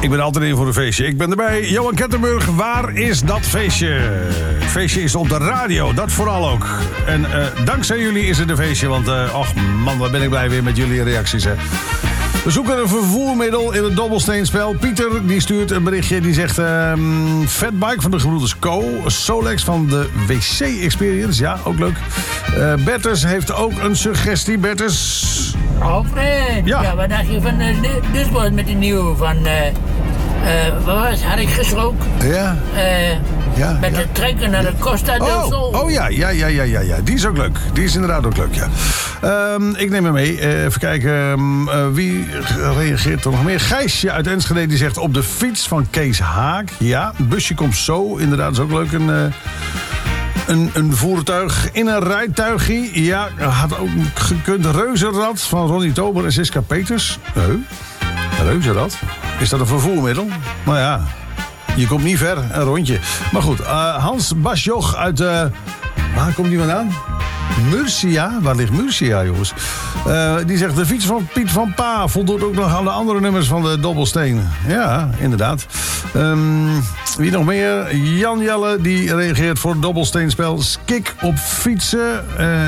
Ik ben altijd in voor een feestje. Ik ben erbij. Johan Kettenburg, waar is dat feestje? Het feestje is op de radio, dat vooral ook. En dankzij jullie is het een feestje, want och man, waar ben ik blij weer met jullie reacties, hè. We zoeken een vervoermiddel in het dobbelsteenspel. Pieter die stuurt een berichtje. Die zegt Fatbike van de gebroeders Co. Solex van de WC Experience. Ja, ook leuk. Bertus heeft ook een suggestie. Bertus. Alfred, ja, wat dacht je van Dusboot met die nieuwe van... wat was het? Had ik geschrokken? Ja. Ja, met de trekken naar de Costa del Sol. Oh ja. Die is ook leuk. Die is inderdaad ook leuk, ja. Ik neem hem mee. Even kijken. Wie reageert er nog meer? Gijsje uit Enschede die zegt op de fiets van Kees Haak. Ja, het busje komt zo. Inderdaad, is ook leuk. Een voertuig in een rijtuigje. Ja, had ook gekund. Reuzenrad van Ronnie Tober en Siska Peters. Reuzenrad? Is dat een vervoermiddel? Nou ja, je komt niet ver, een rondje. Maar goed, Hans Basjoch uit... waar komt die vandaan? Murcia? Waar ligt Murcia, jongens? Die zegt, de fiets van Piet van Pa voldoet ook nog aan de andere nummers van de dobbelsteen. Ja, inderdaad. Wie nog meer? Jan Jelle, die reageert voor het dobbelsteenspel. Skik op fietsen.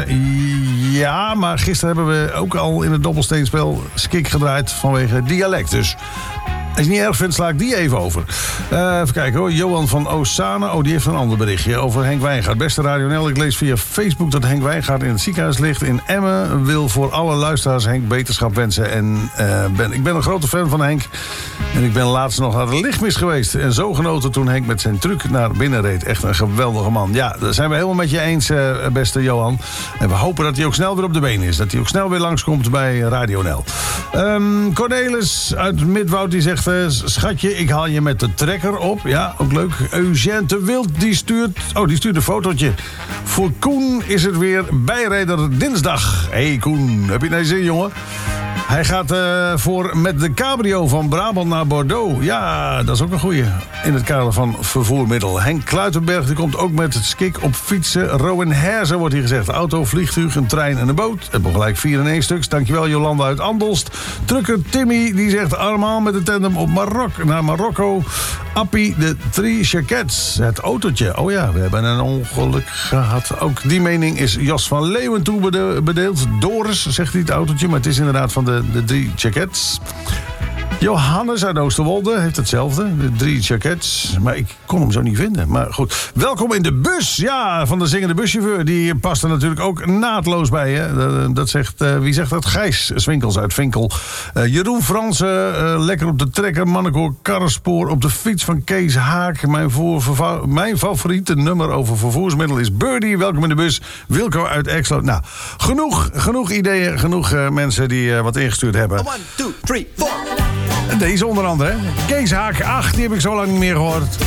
Ja, maar gisteren hebben we ook al in het dobbelsteenspel Skik gedraaid vanwege dialect. Dus als je niet erg vindt, sla ik die even over. Even kijken hoor. Johan van Oostzane. Die heeft een ander berichtje over Henk Wijngaard. Beste Radio NL, ik lees via Facebook dat Henk Wijngaard in het ziekenhuis ligt in Emmen. Wil voor alle luisteraars Henk beterschap wensen. En ik ben een grote fan van Henk. En ik ben laatst nog naar de lichtmis geweest. En zo genoten toen Henk met zijn truck naar binnen reed. Echt een geweldige man. Ja, daar zijn we helemaal met je eens, beste Johan. En we hopen dat hij ook snel weer op de been is. Dat hij ook snel weer langskomt bij Radio NL. Cornelis uit Midwoud die zegt... schatje, ik haal je met de trekker op. Ja, ook leuk. Eugène de Wild, die stuurt een fotootje. Voor Koen is het weer bijrijder dinsdag. Hey Koen, heb je naar zin, jongen? Hij gaat voor met de cabrio van Brabant naar Bordeaux. Ja, dat is ook een goeie. In het kader van vervoermiddel. Henk Kluitenberg die komt ook met het skik op fietsen. Rowan Herzen wordt hier gezegd. Auto, vliegtuig, een trein en een boot. Hebben we gelijk 4 in 1 stuks. Dankjewel Jolanda uit Andelst. Trucker Timmy die zegt allemaal met de tandem op naar Marokko. Appie de 3 Chakets. Het autootje. Oh ja, we hebben een ongeluk gehad. Ook die mening is Jos van Leeuwen bedeeld. Doris zegt hij het autootje, maar het is inderdaad van de 3 Chakets. Johannes uit Oosterwolde heeft hetzelfde. De 3 Chakets. Maar ik kon hem zo niet vinden. Maar goed. Welkom in de bus. Ja, van de zingende buschauffeur. Die past er natuurlijk ook naadloos bij. Hè? Dat zegt, wie zegt dat? Gijs Swinkels uit Vinkel. Jeroen Fransen. Lekker op de trekker. Mannenkoor Karrespoor. Op de fiets van Kees Haak. Mijn favoriete nummer over vervoersmiddel is Birdie. Welkom in de bus. Wilco uit Exlo. Nou, genoeg ideeën. Genoeg mensen die wat ingestuurd hebben. 1, 2, 3, 4. Deze onder andere, hè? Kees Haak, die heb ik zo lang niet meer gehoord.